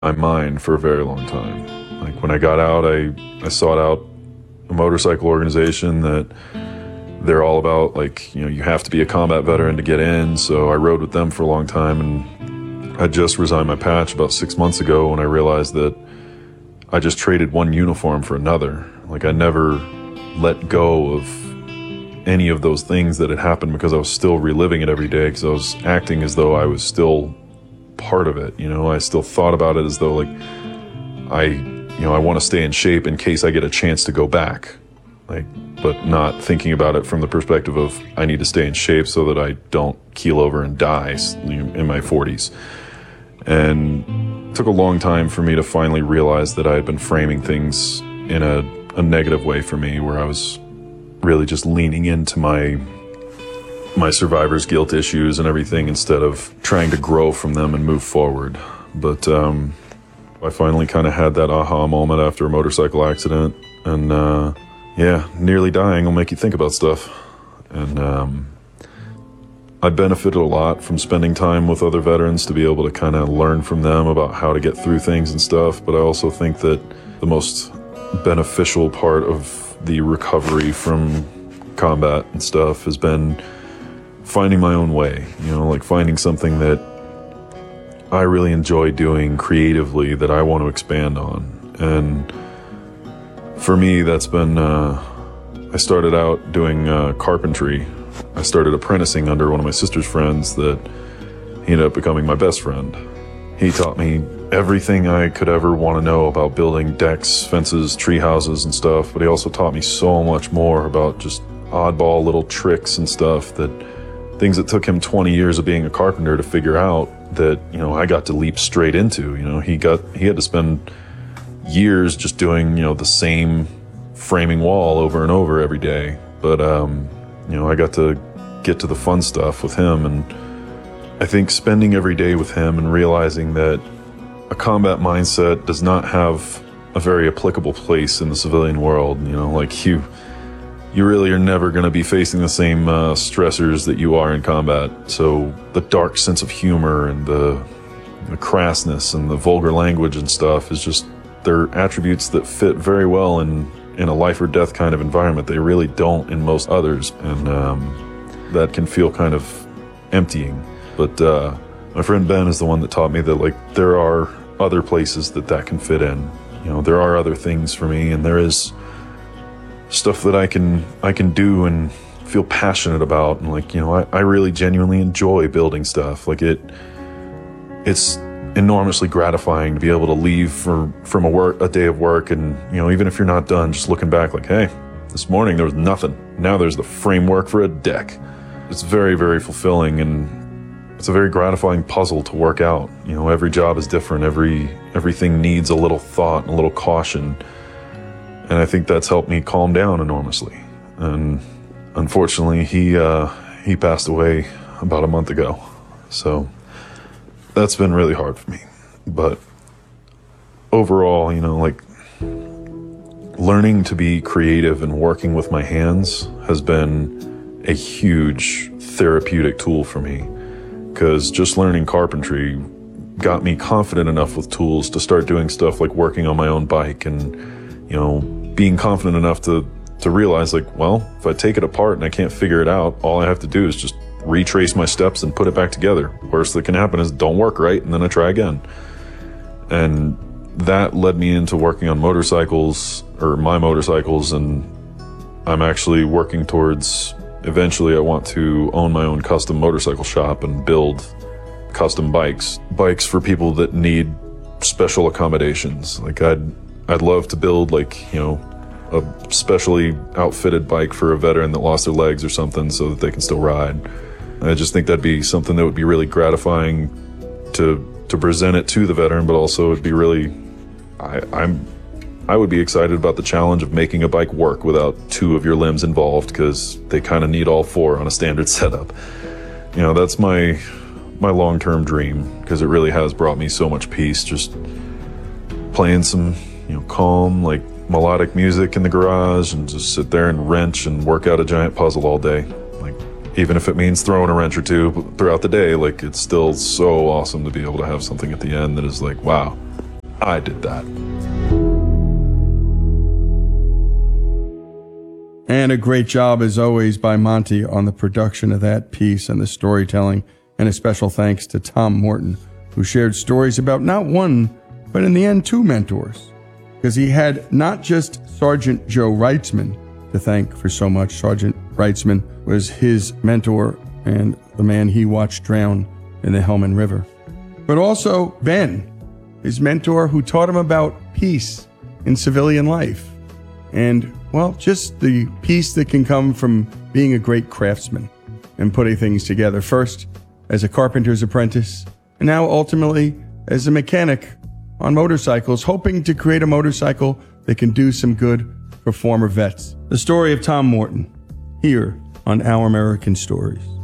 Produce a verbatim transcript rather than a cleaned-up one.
my mind for a very long time. Like when I got out, I, I sought out a motorcycle organization that they're all about, like, you know, you have to be a combat veteran to get in. So I rode with them for a long time, and I just resigned my patch about six months ago when I realized that I just traded one uniform for another. Like I never let go of any of those things that had happened because I was still reliving it every day, because I was acting as though I was still part of it. You know, I still thought about it as though like I, you know, I want to stay in shape in case I get a chance to go back. Like, but not thinking about it from the perspective of I need to stay in shape so that I don't keel over and die in my forties. And it took a long time for me to finally realize that I had been framing things in a, a negative way for me, where I was really just leaning into my my survivor's guilt issues and everything instead of trying to grow from them and move forward. But um, I finally kind of had that aha moment after a motorcycle accident, and uh, yeah, nearly dying will make you think about stuff. And um, I benefited a lot from spending time with other veterans to be able to kind of learn from them about how to get through things and stuff. But I also think that the most beneficial part of the recovery from combat and stuff has been finding my own way, you know, like finding something that I really enjoy doing creatively that I want to expand on. And for me, that's been, uh, I started out doing uh, carpentry. I started apprenticing under one of my sister's friends that he ended up becoming my best friend. He taught me everything I could ever want to know about building decks, fences, tree houses and stuff, but he also taught me so much more about just oddball little tricks and stuff, that things that took him twenty years of being a carpenter to figure out, that, you know, I got to leap straight into. You know, he got, he had to spend years just doing, you know, the same framing wall over and over every day. But, um, you know, I got to get to the fun stuff with him. And I think spending every day with him and realizing that a combat mindset does not have a very applicable place in the civilian world. You know, like you, you really are never going to be facing the same uh, stressors that you are in combat. So the dark sense of humor and the, the crassness and the vulgar language and stuff is just, they're attributes that fit very well in, in a life or death kind of environment. They really don't in most others. And um, that can feel kind of emptying. But uh, my friend Ben is the one that taught me that, like, there are other places that that can fit in. You know, there are other things for me, and there is stuff that I can I can do and feel passionate about. And, like, you know, I, I really genuinely enjoy building stuff. Like, it it's enormously gratifying to be able to leave for, from a work a day of work, and, you know, even if you're not done, just looking back like, hey, this morning there was nothing. Now there's the framework for a deck. It's very, very fulfilling, and it's a very gratifying puzzle to work out. You know, every job is different. Every everything needs a little thought and a little caution. And I think that's helped me calm down enormously. And unfortunately, he uh, he passed away about a month ago. So that's been really hard for me. But overall, you know, like, learning to be creative and working with my hands has been a huge therapeutic tool for me. Because just learning carpentry got me confident enough with tools to start doing stuff like working on my own bike, and, you know, being confident enough to, to realize, like, well, if I take it apart and I can't figure it out, all I have to do is just retrace my steps and put it back together. Worst that can happen is it don't work right, and then I try again. And that led me into working on motorcycles, or my motorcycles, and I'm actually working towards, eventually I want to own my own custom motorcycle shop and build custom bikes. Bikes for people that need special accommodations. Like, I'd, I'd love to build, like, you know, a specially outfitted bike for a veteran that lost their legs or something so that they can still ride. I just think that'd be something that would be really gratifying to to present it to the veteran, but also it'd be really, I, I'm, I would be excited about the challenge of making a bike work without two of your limbs involved, because they kind of need all four on a standard setup. You know, that's my my long-term dream, because it really has brought me so much peace, just playing some, you know, calm, like, melodic music in the garage and just sit there and wrench and work out a giant puzzle all day. Like, even if it means throwing a wrench or two throughout the day, like, it's still so awesome to be able to have something at the end that is like, wow, I did that. And a great job, as always, by Monty on the production of that piece and the storytelling. And a special thanks to Tom Morton, who shared stories about not one, but in the end, two mentors. Because he had not just Sergeant Joe Reitzman to thank for so much. Sergeant Reitzman was his mentor and the man he watched drown in the Helmand River. But also Ben, his mentor, who taught him about peace in civilian life. And, well, just the peace that can come from being a great craftsman and putting things together. First, as a carpenter's apprentice, and now ultimately as a mechanic on motorcycles, hoping to create a motorcycle that can do some good for former vets. The story of Tom Morton, here on Our American Stories.